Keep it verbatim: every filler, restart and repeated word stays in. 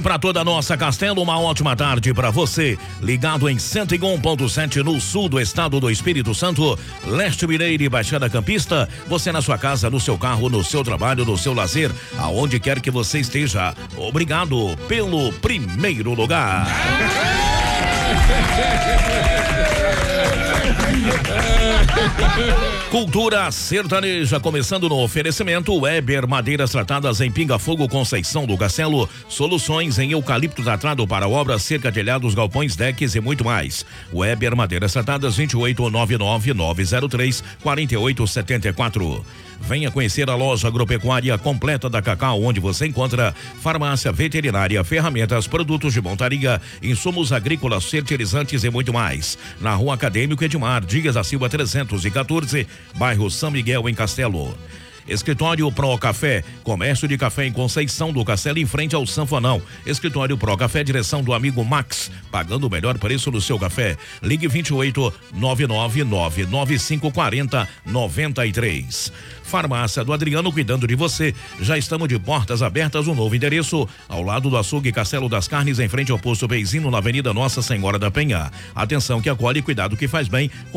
Para toda a nossa Castelo, uma ótima tarde para você. Ligado em cento e um ponto sete no sul do estado do Espírito Santo, Leste Mineiro e Baixada Campista. Você na sua casa, no seu carro, no seu trabalho, no seu lazer, aonde quer que você esteja. Obrigado pelo primeiro lugar. Cultura sertaneja, começando no oferecimento Weber Madeiras Tratadas em Pinga Fogo, Conceição do Castelo, soluções em eucalipto tratado para obras, cerca, telhados, galpões, decks e muito mais. Weber Madeiras Tratadas, vinte e oito, nove nove nove zero três, quarenta e oito setenta e quatro. Venha conhecer a loja agropecuária completa da Cacau, onde você encontra farmácia, veterinária, ferramentas, produtos de montaria, insumos agrícolas, fertilizantes e muito mais. Na Rua Acadêmico Edmar Dias da Silva trezentos e quatorze, bairro São Miguel, em Castelo. Escritório Pro Café, comércio de café em Conceição do Castelo, em frente ao Sanfonão. Escritório Pro Café, direção do amigo Max, pagando o melhor preço no seu café. Ligue vinte e oito, nove nove nove, nove cinco quatro zero, nove três. Farmácia do Adriano, cuidando de você. Já estamos de portas abertas, um novo endereço, ao lado do açougue Castelo das Carnes, em frente ao posto Beizino, na Avenida Nossa Senhora da Penha. Atenção que acolhe, cuidado que faz bem.